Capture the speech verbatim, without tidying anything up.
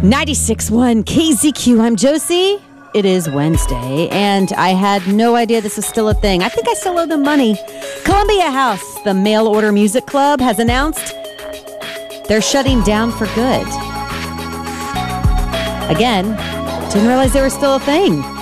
ninety-six point one K Z Q. I'm Josie. It is Wednesday, and I had no idea this was still a thing. I think I still owe them money. Columbia House, the mail-order music club, has announced they're shutting down for good. Again, didn't realize they were still a thing.